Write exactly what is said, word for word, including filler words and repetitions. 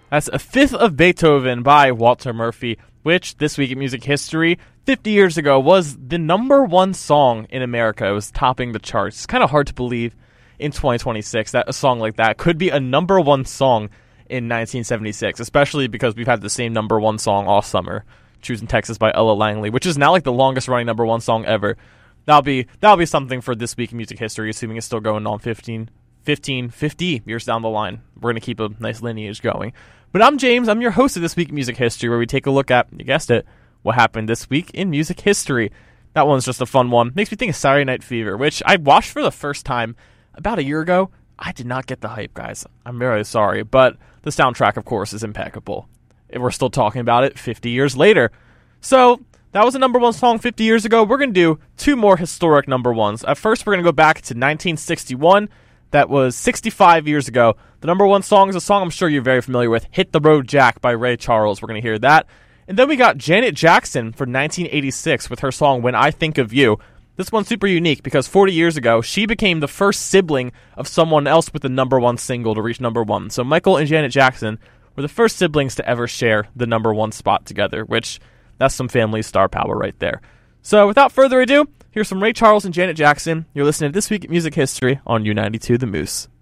That's A Fifth of Beethoven by Walter Murphy, which this week in music history, fifty years ago, was the number one song in America. It was topping the charts. It's kind of hard to believe in twenty twenty-six that a song like that could be a number one song in nineteen seventy-six, especially because we've had the same number one song all summer, Choosing Texas by Ella Langley, which is now like the longest running number one song ever. That'll be that'll be something for this week in music history, assuming it's still going on fifteen, fifteen, fifty years down the line. We're going to keep a nice lineage going. But I'm James. I'm your host of This Week in Music History, where we take a look at, you guessed it, what happened this week in music history. That one's just a fun one. Makes me think of Saturday Night Fever, which I watched for the first time about a year ago. I did not get the hype, guys. I'm very sorry. But the soundtrack, of course, is impeccable. And we're still talking about it fifty years later. So that was a number one song fifty years ago. We're going to do two more historic number ones. At first, we're going to go back to nineteen sixty-one. That was sixty-five years ago. The number one song is a song I'm sure you're very familiar with, Hit the Road Jack by Ray Charles. We're going to hear that. And then we got Janet Jackson for nineteen eighty-six with her song When I Think of You. This one's super unique because forty years ago, she became the first sibling of someone else with the number one single to reach number one. So Michael and Janet Jackson were the first siblings to ever share the number one spot together, which that's some family star power right there. So without further ado, here's some Ray Charles and Janet Jackson. You're listening to This Week in Music History on U ninety-two The Moose.